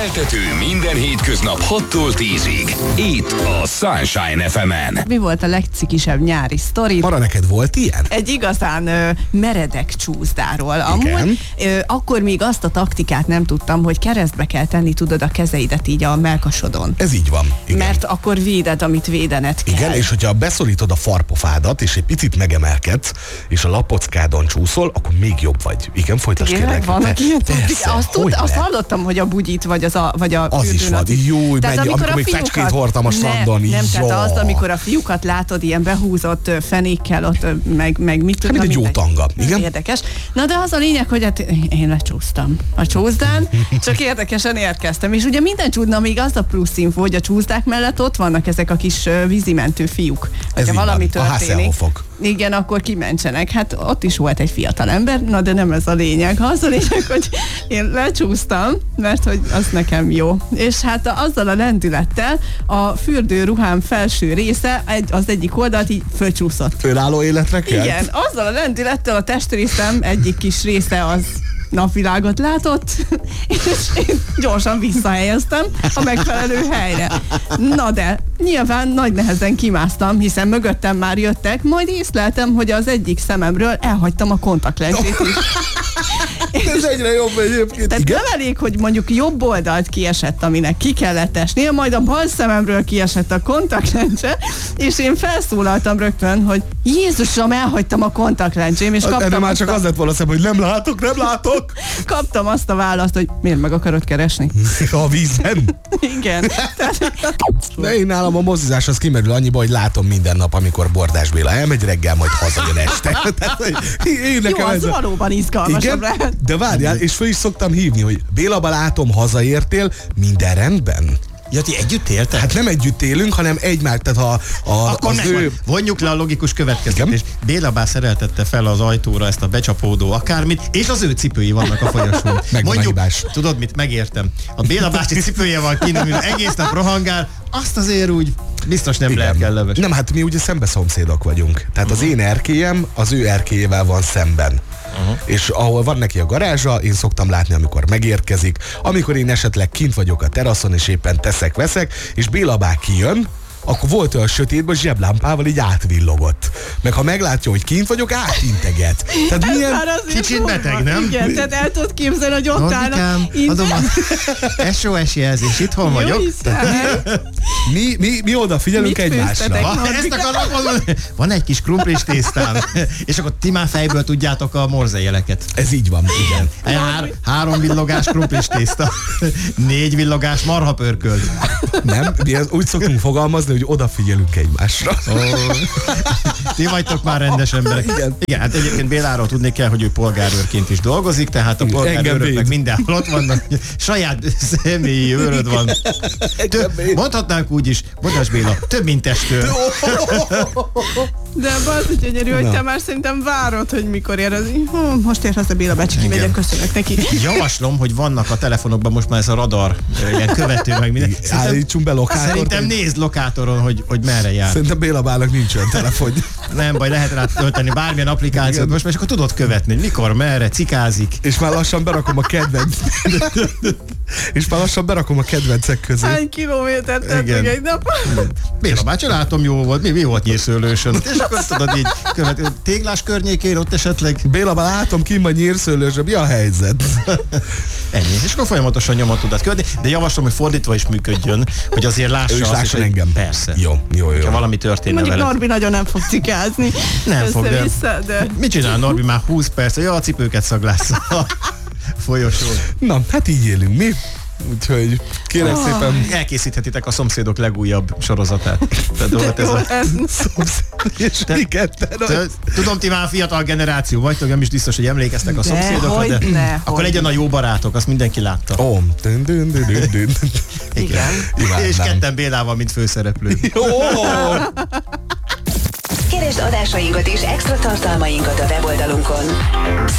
Keltető minden hétköznap 6-tól 10-ig. Itt a Sunshine FM-en. Mi volt a legcikisebb nyári sztori? Mara, neked volt ilyen? Egy igazán meredek csúszdáról. Amúgy akkor még azt a taktikát nem tudtam, hogy keresztbe kell tenni, tudod, a kezeidet így a mellkasodon. Ez így van. Igen. Mert akkor véded, amit védened kell. Igen, és hogyha beszorítod a farpofádat, és egy picit megemelkedsz, és a lapockádon csúszol, akkor még jobb vagy. Igen, folytasd kérlek. Vannak ilyen Persze, azt hallottam, hogy a bugyit, vagy a az is van. Jó, amikor még fecskét hordtam a strandon. Nem, tehát az, amikor a fiúkat látod ilyen behúzott fenékkel ott, meg mit tudom. Mint egy jó tanga. Igen? Érdekes. Na de az a lényeg, hogy hát én lecsúsztam a csúszdán, csak érdekesen érkeztem. És ugye minden csúszna, még az a plusz info, hogy a csúszdák mellett ott vannak ezek a kis vízimentő fiúk. Ez valami történik. Igen, akkor kimentsenek. Hát ott is volt egy fiatal ember, na de nem ez a lényeg. Az a lényeg, hogy én lecsúsztam, mert hogy az nekem jó. És hát azzal a lendülettel a fürdőruhám felső része az egyik oldalt így fölcsúszott. Fölálló életre kell? Igen, azzal a lendülettel a testrészem egyik kis része az napvilágot látott, és én gyorsan visszahelyeztem a megfelelő helyre. Na de, nyilván nagy nehezen kimásztam, hiszen mögöttem már jöttek, majd észleltem, hogy az egyik szememről elhagytam a kontaktlencsét is. Ez egyre jobb egyébként. Tehát nem elég, hogy mondjuk jobb oldalt kiesett, aminek ki kellett esnie, majd a bal szememről kiesett a kontaktlencse, és én felszólaltam rögtön, hogy Jézusom, elhagytam a kontaktlencsém, és kaptam erre már csak az lett volna szem, hogy nem látok. Kaptam azt a választ, hogy miért meg akarod keresni? A vízben? Igen. De én nálam a mozizás az kimerül annyiba, hogy látom minden nap, amikor Bordás Béla elmegy reggel, majd hazajön este. Jó, az valóban izgalmasabb lehet. De várjál, és föl is szoktam hívni, hogy Béla, látom, hazaértél, minden rendben? Ja, ti együtt éltek? Hát nem együtt élünk, hanem egymás, tehát akkor vonjuk le a logikus következtetést. Béla bá szereltette fel az ajtóra ezt a becsapódó akármit, és az ő cipői vannak a folyosón. Mondjuk, tudod mit, megértem. A Béla bácsi cipője van kínül, egész nap rohangál, azt azért úgy biztos nem lehet kell leves. Nem, hát mi ugye szembeszomszédok vagyunk. Tehát az én erkélyem az ő erkélyével van szemben. És ahol van neki a garázsa, én szoktam látni, amikor megérkezik, amikor én esetleg kint vagyok a teraszon, és éppen teszek-veszek, és Béla bá kijön, akkor volt olyan sötétben, zseblámpával így átvillogott. Meg ha meglátja, hogy kint vagyok, átinteget. Tehát milyen... Kicsit beteg, nem? Igen, tehát el tudod képzelni, hogy ott állnak. Adom a SOS jelzés, itthon vagyok. Mi odafigyelünk egymásra. Ezt akarok mondani. Van egy kis krumplis tésztám. És akkor ti már fejből tudjátok a morzejeleket. Ez így van, igen. 3 villogás krumplis tészta. 4 villogás marhapörkölt. Nem, mi úgy szoktunk fogalmazni, hogy odafigyelünk egymásra. Ti vagytok már rendes emberek. Igen, hát egyébként Béláról tudni kell, hogy ő polgárőrként is dolgozik, tehát a polgárőrök meg mindenhol ott vannak. Saját személyi őröd van. Mondhatnánk úgy is, Bordás Béla, több mint testőr. De az gyönyörű, hogy te már szerintem várod, hogy mikor ér az. Most ér haza Béla bácsi, kimegyek, köszönök neki. Javaslom, hogy vannak a telefonokban most már ez a radar, ilyen követő, meg minden. Állítsunk be lokátort. Szerintem nézd lokátoron, hogy merre jár. Szerintem Béla bának nincs olyan telefon. Nem baj, lehet rá tölteni bármilyen applikációt, most már akkor tudod követni, hogy mikor, merre, cikázik. És már lassan berakom a kedvencek közé. Hány kilométert tettünk egy nap? Béla bácsi, látom, jó volt. Mi volt Nyírszőlősön? És akkor tudod így követni. Téglás környékén ott esetleg. Béla, látom, kim vagy Nyírszőlősön, mi a helyzet? Ennyi. És akkor folyamatosan nyomot tudod követni, de javaslom, hogy fordítva is működjön, hogy azért lássa ő is azt, hogy engem. Persze. Jó. Ha valami történne mondjuk veled. Norbi nagyon nem fog cikázni. Nem fog, de... Mit csinál Norbi már 20 perc? Ja, a cipőket szaglász a folyosón. Na, hát így élünk mi. Úgyhogy kérek szépen... Elkészíthetitek a Szomszédok legújabb sorozatát. Tudom, ti már fiatal generáció vagytok, nem is biztos, hogy emlékeztek a szomszédokra, de akkor legyen a Jó barátok, azt mindenki látta. Igen. És ketten Bélával, mint főszereplő. Keresd adásainkat és extra tartalmainkat a weboldalunkon.